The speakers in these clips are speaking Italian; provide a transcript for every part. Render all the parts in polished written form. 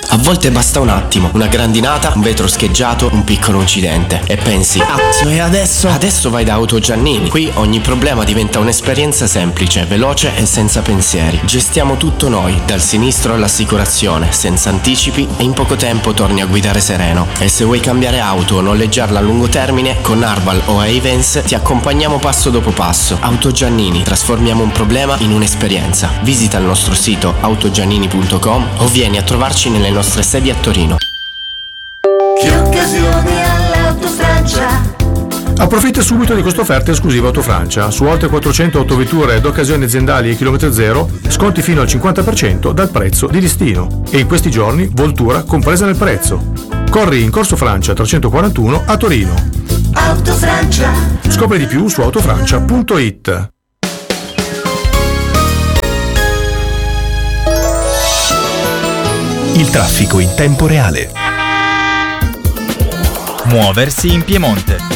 A volte basta un attimo, una grandinata, un vetro scheggiato, un piccolo incidente e pensi: cazzo, e adesso? Adesso vai da Auto Giannini. Qui ogni problema diventa un'esperienza semplice, veloce e senza pensieri. Gestiamo tutto noi, dal sinistro all'assicurazione, senza anticipi, e in poco tempo torni a guidare sereno. E se vuoi cambiare auto o noleggiarla a lungo termine, con Arval o Ayvens ti accompagniamo passo dopo passo. Auto Giannini, trasformiamo un problema in un'esperienza. Visita il nostro sito autogiannini.com o vieni a trovarci nelle nostre sedi a Torino. Che occasione all'Autofrancia! Approfitta subito di questa offerta esclusiva Autofrancia. Su oltre 400 autovetture d'occasione aziendali e chilometro zero, sconti fino al 50% dal prezzo di listino. E in questi giorni, Voltura compresa nel prezzo. Corri in Corso Francia 341 a Torino. Autofrancia. Scopri di più su autofrancia.it. Il traffico in tempo reale. Muoversi in Piemonte.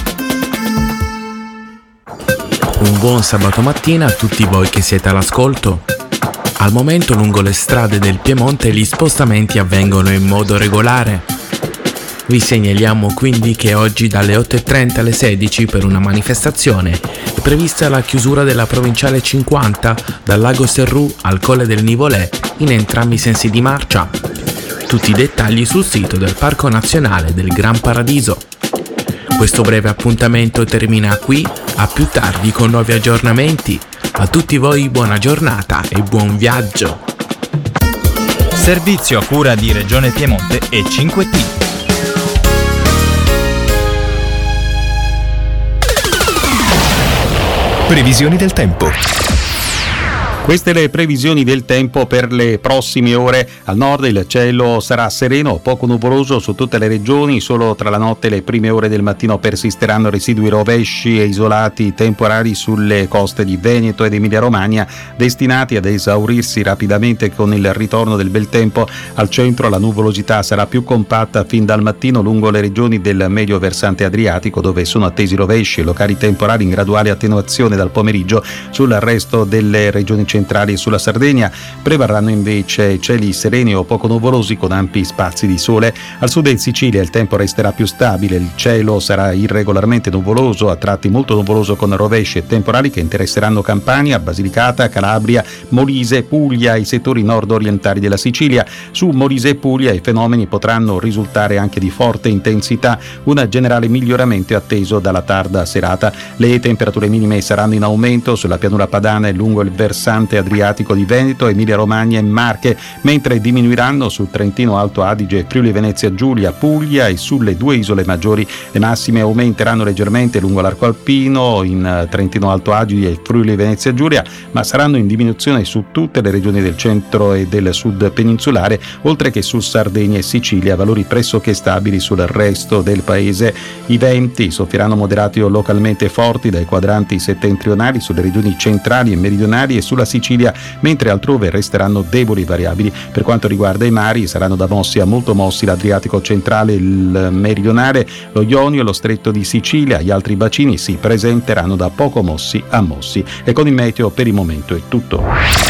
Un buon sabato mattina a tutti voi che siete all'ascolto. Al momento lungo le strade del Piemonte gli spostamenti avvengono in modo regolare. Vi segnaliamo quindi che oggi dalle 8:30 alle 16 per una manifestazione è prevista la chiusura della provinciale 50 dal Lago Serrù al Colle del Nivolè in entrambi i sensi di marcia. Tutti i dettagli sul sito del Parco Nazionale del Gran Paradiso. Questo breve appuntamento termina qui, a più tardi con nuovi aggiornamenti. A tutti voi buona giornata e buon viaggio. Servizio a cura di Regione Piemonte e 5T. Previsioni del tempo. Queste le previsioni del tempo per le prossime ore. Al nord il cielo sarà sereno, poco nuvoloso su tutte le regioni, solo tra la notte e le prime ore del mattino persisteranno residui rovesci e isolati temporali sulle coste di Veneto ed Emilia-Romagna, destinati ad esaurirsi rapidamente con il ritorno del bel tempo. Al centro la nuvolosità sarà più compatta fin dal mattino lungo le regioni del medio versante adriatico, dove sono attesi rovesci e locali temporali in graduale attenuazione dal pomeriggio. Sul resto delle regioni centrali e sulla Sardegna prevarranno invece cieli sereni o poco nuvolosi con ampi spazi di sole. Al sud in Sicilia il tempo resterà più stabile, il cielo sarà irregolarmente nuvoloso, a tratti molto nuvoloso con rovesci e temporali che interesseranno Campania, Basilicata, Calabria, Molise, Puglia e i settori nord-orientali della Sicilia. Su Molise e Puglia i fenomeni potranno risultare anche di forte intensità, un generale miglioramento è atteso dalla tarda serata. Le temperature minime saranno in aumento sulla pianura padana e lungo il versante adriatico di Veneto, Emilia-Romagna e Marche, mentre diminuiranno sul Trentino Alto Adige, Friuli Venezia Giulia, Puglia e sulle due isole maggiori. Le massime aumenteranno leggermente lungo l'arco alpino, in Trentino Alto Adige e Friuli Venezia Giulia, ma saranno in diminuzione su tutte le regioni del centro e del sud peninsulare, oltre che su Sardegna e Sicilia, valori pressoché stabili sul resto del paese. I venti soffieranno moderati o localmente forti dai quadranti settentrionali sulle regioni centrali e meridionali e sulla Sicilia, mentre altrove resteranno deboli e variabili. Per quanto riguarda i mari, saranno da mossi a molto mossi l'Adriatico centrale, il meridionale, lo Ionio e lo Stretto di Sicilia. Gli altri bacini si presenteranno da poco mossi a mossi. E con il meteo per il momento è tutto.